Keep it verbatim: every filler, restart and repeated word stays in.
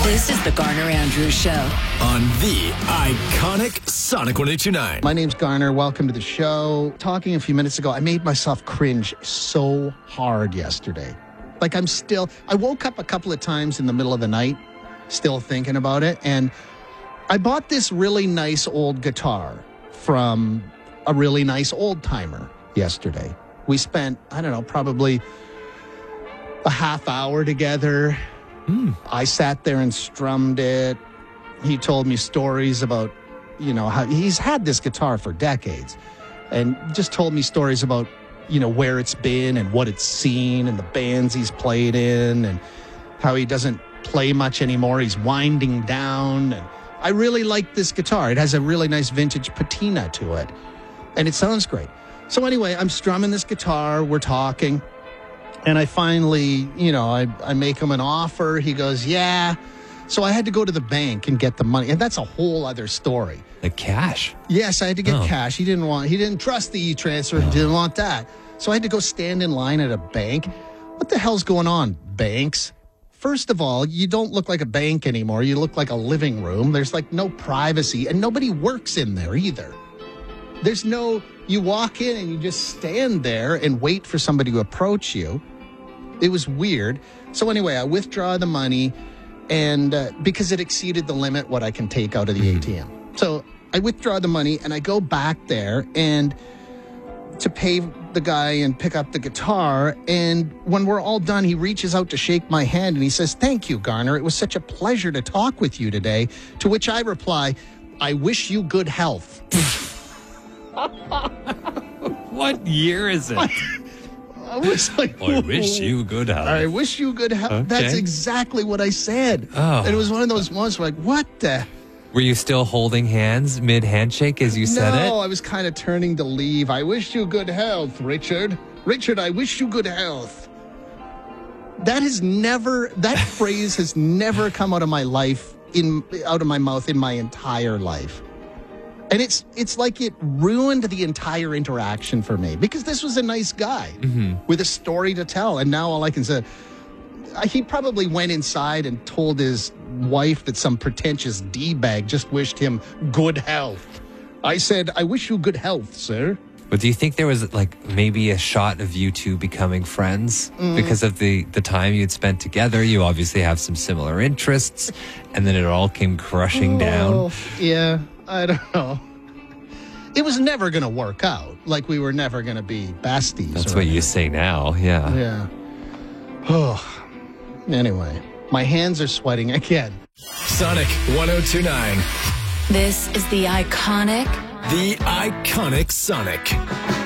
This is the Garner Andrews Show on the iconic Sonic one oh two nine. My name's Garner. Welcome to the show. Talking a few minutes ago, I made myself cringe so hard yesterday. Like I'm still, I woke up a couple of times in the middle of the night, still thinking about it. And I bought this really nice old guitar from a really nice old timer yesterday. We spent, I don't know, probably a half hour together. Mm. I sat there and strummed it. He told me stories about, you know, how he's had this guitar for decades and just told me stories about, you know, where it's been and what it's seen and the bands he's played in and how he doesn't play much anymore. He's winding down. And I really like this guitar. It has a really nice vintage patina to it and it sounds great. So anyway, I'm strumming this guitar. We're talking. And I finally, you know, I, I make him an offer. He goes, yeah. So I had to go to the bank and get the money. And that's a whole other story. The cash? Yes, I had to get oh. cash. He didn't want, he didn't trust the e-transfer. He oh. didn't want that. So I had to go stand in line at a bank. What the hell's going on, banks? First of all, you don't look like a bank anymore. You look like a living room. There's like no privacy and nobody works in there either. There's no, you walk in and you just stand there and wait for somebody to approach you. It was weird. So anyway, I withdraw the money and uh, because it exceeded the limit what I can take out of the mm-hmm. A T M. So I withdraw the money and I go back there and to pay the guy and pick up the guitar. And when we're all done, he reaches out to shake my hand and he says, "Thank you, Garner. It was such a pleasure to talk with you today." To which I reply, "I wish you good health." What year is it? I was like, I wish you good health. I wish you good health. Okay. That's exactly what I said. Oh. And it was one of those ones where like, what the? Were you still holding hands mid-handshake as you said it? No, I was kind of turning to leave. I wish you good health, Richard. Richard, I wish you good health. That has never, that phrase has never come out of my life, in out of my mouth in my entire life. And it's it's like it ruined the entire interaction for me because this was a nice guy mm-hmm. with a story to tell. And now all I can say, he probably went inside and told his wife that some pretentious D-bag just wished him good health. I said, "I wish you good health, sir." But do you think there was like maybe a shot of you two becoming friends mm. because of the, the time you'd spent together? You obviously have some similar interests and then it all came crushing oh, down. Yeah. I don't know. It was never going to work out. Like we were never going to be besties. That's or what anything. you say now. Yeah. Yeah. Oh. Anyway, my hands are sweating again. Sonic one oh two nine. This is the iconic The iconic Sonic.